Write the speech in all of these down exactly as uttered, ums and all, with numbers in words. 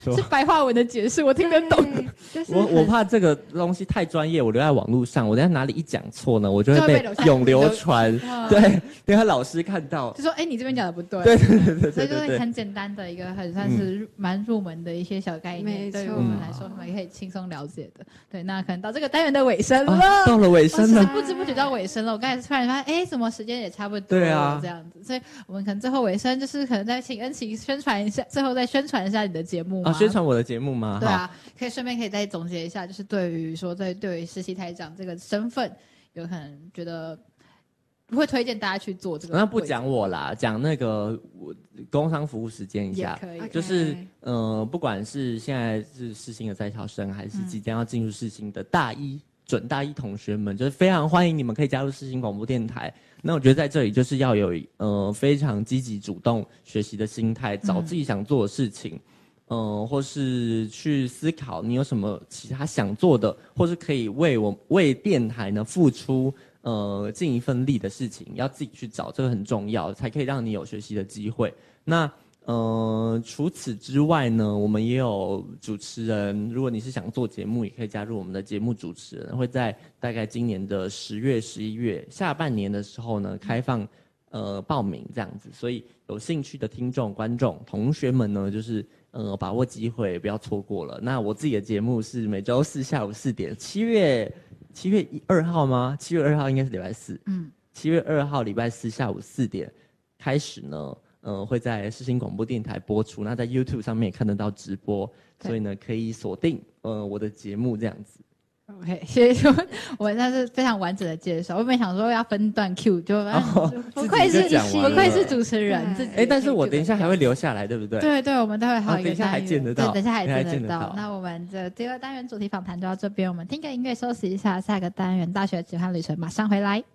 是白话文的解释，我听得懂。 就是、我我怕这个东西太专业，我留在网络上，我等下哪里一讲错呢，我就会被永流传。对，因为老师看到就说：“哎、欸，你这边讲的不对。” 对对对对对， 所以就是很简单的一个，很算是蛮入门的一些小概念，嗯、对于我们来说，我们可以轻松了解的。对，那可能到这个单元的尾声了， 啊、到了尾声了， 不知不觉到尾声了。我刚才突然发现，哎、欸，怎么时间也差不多了？对啊，这样子，所以我们可能最后尾声就是可能再请恩琪宣传一下，最后再宣传一下你的节目啊，宣传我的节目吗？ 对啊，可以顺便可以再总结一下，就是对于说在对于实习台长这个身份，有可能觉得不会推荐大家去做这个。 那不讲我啦，讲那个工商服务时间一下， 也可以， 就是呃，不管是现在是世新的在校生，还是即将要进入世新的大一、嗯、准大一同学们，就是非常欢迎你们可以加入世新广播电台。那我觉得在这里就是要有呃非常积极主动学习的心态，找自己想做的事情。嗯嗯，或是去思考你有什么其他想做的，或是可以为我为电台呢付出呃尽一份力的事情，要自己去找，这个很重要，才可以让你有学习的机会。那呃除此之外呢，我们也有主持人，如果你是想做节目，也可以加入我们的节目主持人，会在大概今年的十月、十一月下半年的时候呢开放呃报名这样子，所以有兴趣的听众、观众、同学们呢，就是。呃，把握机会，不要错过了。那我自己的节目是每周四下午四点，七月七月二号吗？七月二号应该是礼拜四。嗯，七月二号礼拜四下午四点开始呢，呃，会在世新广播电台播出。那在 YouTube 上面也看得到直播，所以呢，可以锁定呃我的节目这样子。 OK， 谢谢我们那是非常完整的介绍。我本想说要分段 Q， 就、哦、不愧是不愧是主持人。 哎，但是我等一下还会留下来，对不对？ 对对，我们待会还有一个单元、哦、等一下还见得到， 对，等一下还见得到。得到那我们的第二单元主题访谈就到这边，我们听个音乐休息一下，下个单元大学奇幻旅程马上回来。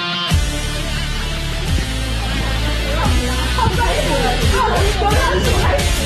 好专业，好专业。